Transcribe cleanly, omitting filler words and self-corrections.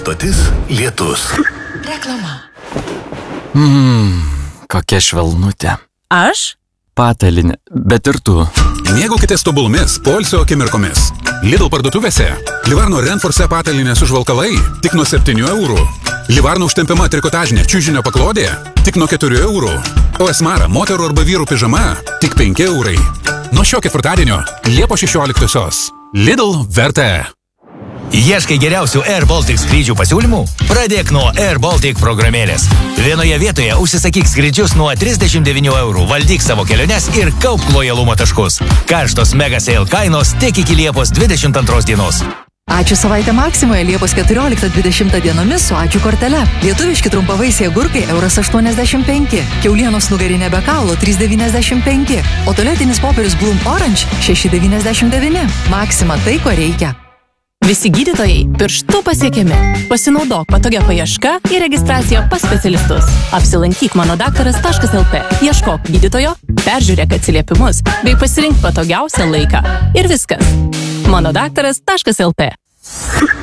stotis Lietus. Reklama. Kokia švelnutė. Aš? Patalinė, bet ir tu. Mėgaukitės tobulumis, poilsio akimirkomis. Lidl parduotuvėse. Livarno Renforce patalinės užvalkalai tik nuo 7 eurų. Livarno užtempiama trikotažinė čiužinio paklodė tik nuo 4 eurų. O Esmara moterų arba vyrų pižama tik 5 eurai. Nuo šio ketvirtadienio Liepos 16-osios. Lidl verta. Ieškai geriausių Air Baltic skrydžių pasiūlymų? Pradėk nuo Air Baltic programėlės. Vienoje vietoje užsisakyk skrydžius nuo 39 eurų, valdyk savo keliones ir kaupk lojalumo taškus. Karštos mega sale kainos tik iki Liepos 22 dienos. Ačiū savaitę Maksimoje Liepos 14-20 dienomis su ačiū kortele. Lietuviški trumpavaisiai agurkai €85, kiaulienos nugarinė be kaulo 3,95, o tualetinis popierius Bloom Orange 6,99. Maksima tai, ko reikia. Visi gydytojai pirštu pasiekiami. Pasinaudok patogia paieška ir registracija pas specialistus. Apsilankyk manodaktaras.lt. Ieškok gydytojo, peržiūrėk atsiliepimus bei pasirink patogiausią laiką. Ir viskas. manodaktaras.lt.